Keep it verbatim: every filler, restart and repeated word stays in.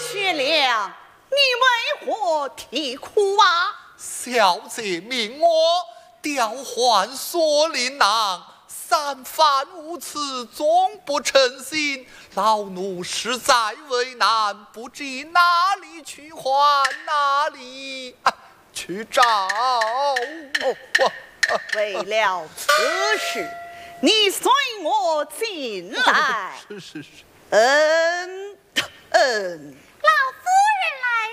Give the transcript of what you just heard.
学良，你为何啼哭啊？ 小姐命我调换锁麟囊，三番五次终不成行，老奴实在为难，不知哪里去还哪里、啊、去找。哦，我为了此事，你随我进来。 是是是。 嗯嗯， 老